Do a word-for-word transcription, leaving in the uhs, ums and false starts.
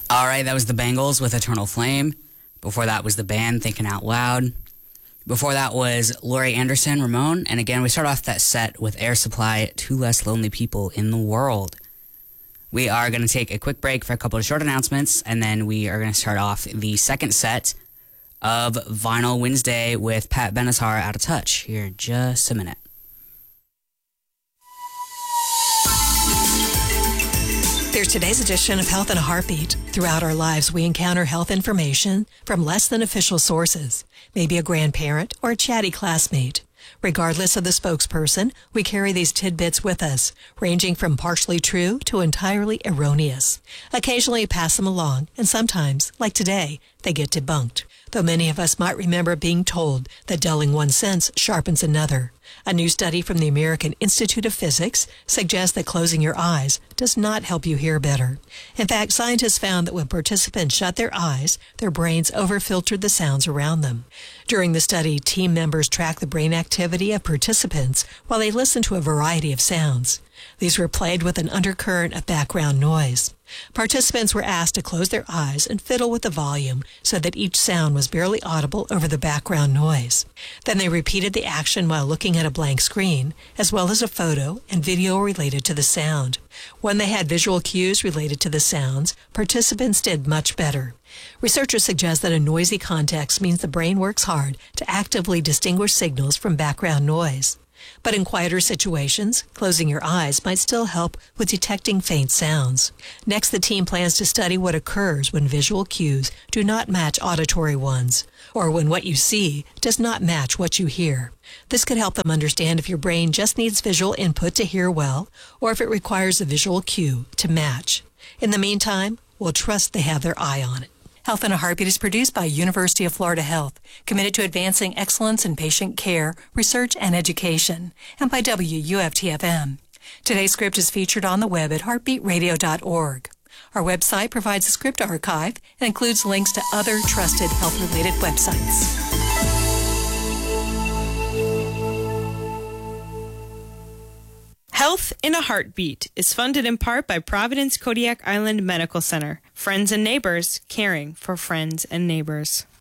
All right, that was the Bangles with Eternal Flame. Before that was the band Thinking Out Loud. Before that was Laurie Anderson, Ramon. And again, we start off that set with Air Supply, Two Less Lonely People in the World. We are going to take a quick break for a couple of short announcements, and then we are going to start off the second set of Vinyl Wednesday with Pat Benatar, Out of Touch, here in just a minute. Here's today's edition of Health in a Heartbeat. Throughout our lives, we encounter health information from less than official sources, maybe a grandparent or a chatty classmate. Regardless of the spokesperson, we carry these tidbits with us, ranging from partially true to entirely erroneous. Occasionally pass them along, and sometimes, like today, they get debunked. Though many of us might remember being told that dulling one sense sharpens another. A new study from the American Institute of Physics suggests that closing your eyes does not help you hear better. In fact, scientists found that when participants shut their eyes, their brains overfiltered the sounds around them. During the study, team members tracked the brain activity of participants while they listened to a variety of sounds. These were played with an undercurrent of background noise. Participants were asked to close their eyes and fiddle with the volume so that each sound was barely audible over the background noise. Then they repeated the action while looking at a blank screen, as well as a photo and video related to the sound. When they had visual cues related to the sounds, participants did much better. Researchers suggest that a noisy context means the brain works hard to actively distinguish signals from background noise. But in quieter situations, closing your eyes might still help with detecting faint sounds. Next, the team plans to study what occurs when visual cues do not match auditory ones, or when what you see does not match what you hear. This could help them understand if your brain just needs visual input to hear well, or if it requires a visual cue to match. In the meantime, we'll trust they have their eye on it. Health in a Heartbeat is produced by University of Florida Health, committed to advancing excellence in patient care, research, and education, and by W U F T F M. Today's script is featured on the web at heartbeat radio dot org. Our website provides a script archive and includes links to other trusted health-related websites. Health in a Heartbeat is funded in part by Providence Kodiak Island Medical Center. Friends and neighbors caring for friends and neighbors.